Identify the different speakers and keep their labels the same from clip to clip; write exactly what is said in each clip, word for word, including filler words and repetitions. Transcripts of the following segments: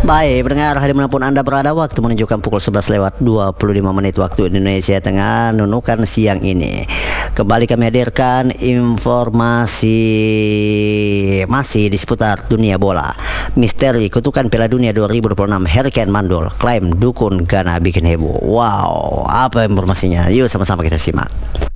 Speaker 1: Baik, pendengar dimanapun Anda berada, waktu menunjukkan pukul sebelas lewat dua puluh lima menit waktu Indonesia Tengah, nunukan siang ini. Kembali kami hadirkan informasi masih di seputar dunia bola. Misteri kutukan Piala Dunia dua ribu dua puluh enam, Harry Kane mandul, klaim dukun Ghana bikin heboh. Wow, apa informasinya? Yuk sama-sama kita simak.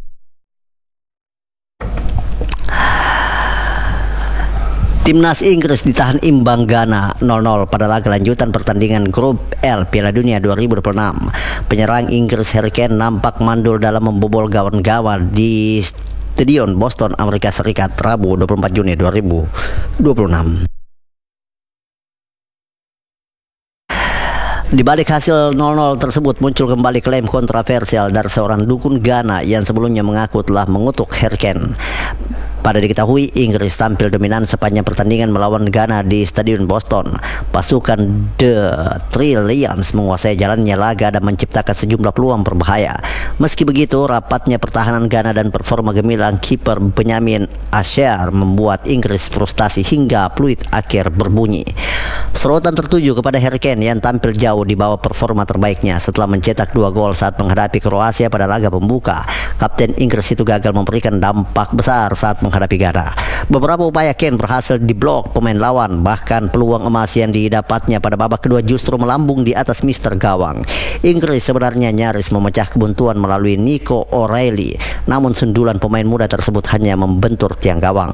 Speaker 1: Timnas Inggris ditahan imbang Ghana nol nol pada laga lanjutan pertandingan grup L Piala Dunia dua ribu dua puluh enam. Penyerang Inggris Harry Kane nampak mandul dalam membobol gawang-gawang di Stadion Boston, Amerika Serikat, Rabu dua puluh empat Juni dua ribu dua puluh enam. Di balik hasil nol nol tersebut muncul kembali klaim kontroversial dari seorang dukun Ghana yang sebelumnya mengaku telah mengutuk Harry Kane. Pada diketahui, Inggris tampil dominan sepanjang pertandingan melawan Ghana di Stadion Boston. Pasukan The Three Lions menguasai jalannya laga dan menciptakan sejumlah peluang berbahaya. Meski begitu, rapatnya pertahanan Ghana dan performa gemilang kiper Benyamin Asher membuat Inggris frustasi hingga peluit akhir berbunyi. Sorotan tertuju kepada Harry Kane yang tampil jauh di bawah performa terbaiknya setelah mencetak dua gol saat menghadapi Kroasia pada laga pembuka. Kapten Inggris itu gagal memberikan dampak besar saat menghadapi Ghana. Beberapa upaya Kane berhasil diblok pemain lawan, bahkan peluang emas yang didapatnya pada babak kedua justru melambung di atas Mister Gawang. Inggris sebenarnya nyaris memecah kebuntuan melalui Nico O'Reilly, namun sundulan pemain muda tersebut hanya membentur tiang gawang.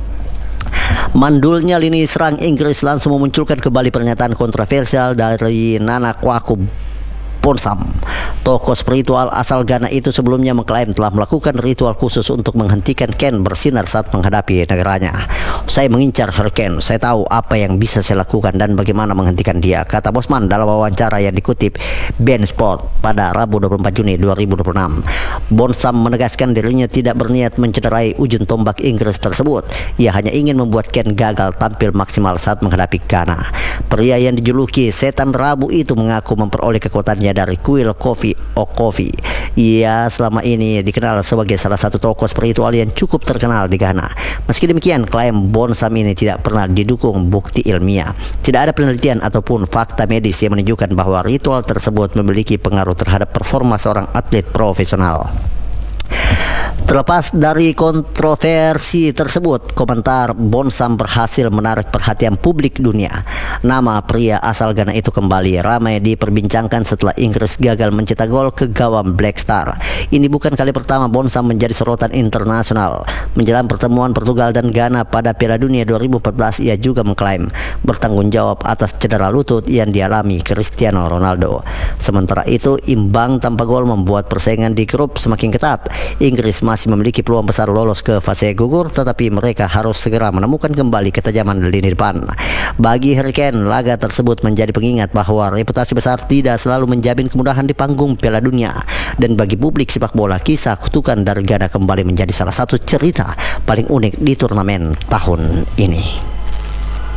Speaker 1: Mandulnya lini serang Inggris langsung memunculkan kembali pernyataan kontroversial dari Nana Kwaku Bonsam. Tokoh spiritual asal Ghana itu sebelumnya mengklaim telah melakukan ritual khusus untuk menghentikan Kane bersinar saat menghadapi negaranya. Saya mengincar Harry Kane, saya tahu apa yang bisa saya lakukan dan bagaimana menghentikan dia, kata Bosman dalam wawancara yang dikutip Ben Sport pada Rabu dua puluh empat Juni dua ribu dua puluh enam. Bonsam menegaskan dirinya tidak berniat mencederai ujung tombak Inggris tersebut. Ia hanya ingin membuat Kane gagal tampil maksimal saat menghadapi Ghana. Pria yang dijuluki setan Rabu itu mengaku memperoleh kekuatannya dari kuil Kofi Okofi. Ia selama ini dikenal sebagai salah satu tokoh spiritual yang cukup terkenal di Ghana. Meski demikian, klaim Bonsam ini tidak pernah didukung bukti ilmiah. Tidak ada penelitian ataupun fakta medis yang menunjukkan bahwa ritual tersebut memiliki pengaruh terhadap performa seorang atlet profesional. Terlepas dari kontroversi tersebut, komentar Bonsam berhasil menarik perhatian publik dunia. Nama pria asal Ghana itu kembali ramai diperbincangkan setelah Inggris gagal mencetak gol ke gawang Black Star. Ini bukan kali pertama Bonsam menjadi sorotan internasional. Menjelang pertemuan Portugal dan Ghana pada Piala Dunia dua ribu empat belas, ia juga mengklaim bertanggung jawab atas cedera lutut yang dialami Cristiano Ronaldo. Sementara itu, imbang tanpa gol membuat persaingan di grup semakin ketat. Inggris masih memiliki peluang besar lolos ke fase gugur, tetapi mereka harus segera menemukan kembali ketajaman lini depan. Bagi Harry Kane, laga tersebut menjadi pengingat bahwa reputasi besar tidak selalu menjamin kemudahan di panggung Piala Dunia. Dan bagi publik sepak bola, kisah kutukan dari Ghana kembali menjadi salah satu cerita paling unik di turnamen tahun ini.